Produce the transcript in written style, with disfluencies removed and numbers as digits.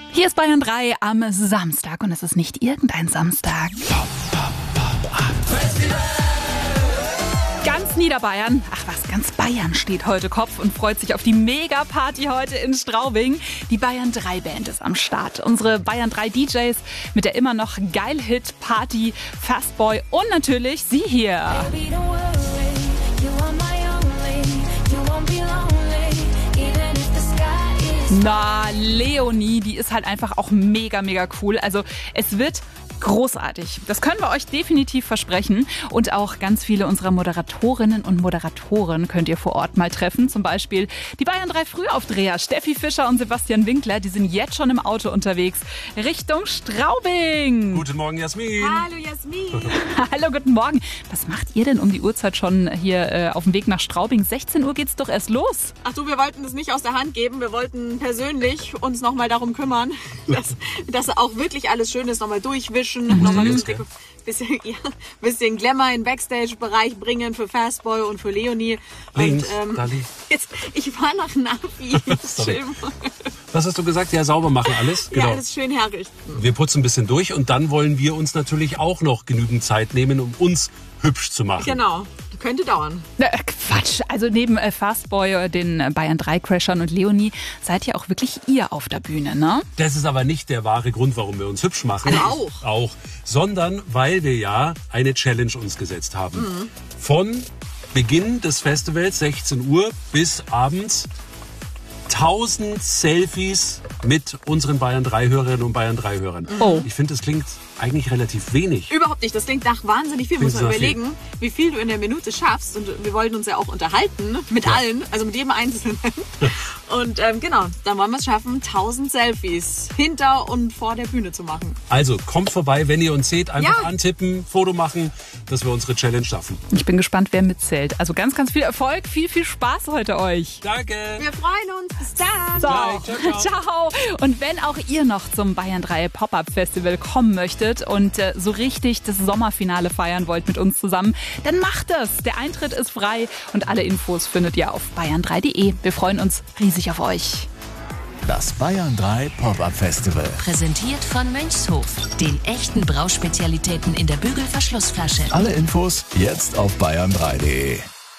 Hier ist Bayern 3 am Samstag und es ist nicht irgendein Samstag. Ganz Niederbayern, ganz Bayern steht heute Kopf und freut sich auf die Mega-Party heute in Straubing. Die Bayern 3 Band ist am Start. Unsere Bayern 3 DJs mit der immer noch Geil-Hit-Party, Fastboy und natürlich sie hier. Na, Leonie, die ist halt einfach auch mega, mega cool. Also es wird großartig. Das können wir euch definitiv versprechen. Und auch ganz viele unserer Moderatorinnen und Moderatoren könnt ihr vor Ort mal treffen. Zum Beispiel die Bayern 3 Frühaufdreher, Steffi Fischer und Sebastian Winkler. Die sind jetzt schon im Auto unterwegs Richtung Straubing. Guten Morgen, Jasmin. Hallo, Jasmin. Hallo, guten Morgen. Was macht ihr denn um die Uhrzeit schon hier auf dem Weg nach Straubing? 16 Uhr geht's doch erst los. Ach du, wir wollten es nicht aus der Hand geben. Wir wollten persönlich uns nochmal darum kümmern, dass auch wirklich alles schön ist. Nochmal durchwischen, nochmal ein bisschen Glamour in den Backstage-Bereich bringen für Fastboy und für Leonie. Links, und Dali. ich fahre nach Navi. Sorry. Was hast du gesagt? Ja, sauber machen alles? Ja, alles schön herrichten. Wir putzen ein bisschen durch und dann wollen wir uns natürlich auch noch genügend Zeit nehmen, um uns hübsch zu machen. Genau, könnte dauern. Quatsch, also neben Fastboy, den Bayern 3 Crashern und Leonie seid ihr auch wirklich ihr auf der Bühne, ne? Das ist aber nicht der wahre Grund, warum wir uns hübsch machen. Also Auch. Sondern weil wir ja eine Challenge uns gesetzt haben. Von Beginn des Festivals, 16 Uhr, bis abends 1000 Selfies mit unseren Bayern 3 Hörerinnen und Bayern 3 Hörern. Oh. Ich finde, das klingt eigentlich relativ wenig. Überhaupt nicht. Das klingt nach wahnsinnig viel. Muss man überlegen, wie viel du in der Minute schaffst. Und wir wollten uns ja auch unterhalten mit allen, also mit jedem Einzelnen. Und genau, dann wollen wir es schaffen, 1000 Selfies hinter und vor der Bühne zu machen. Also kommt vorbei, wenn ihr uns seht, einfach antippen, Foto machen, dass wir unsere Challenge schaffen. Ich bin gespannt, wer mitzählt. Also ganz, ganz viel Erfolg, viel, viel Spaß heute euch. Danke. Wir freuen uns. Bis dann. So, Gleich. Ciao, ciao. Und wenn auch ihr noch zum Bayern 3 Pop-Up Festival kommen möchtet und so richtig das Sommerfinale feiern wollt mit uns zusammen, dann macht es. Der Eintritt ist frei und alle Infos findet ihr auf bayern3.de. Wir freuen uns riesig auf euch. Das Bayern 3 Pop-Up Festival. Präsentiert von Mönchshof, den echten Brauspezialitäten in der Bügelverschlussflasche. Alle Infos jetzt auf bayern3.de.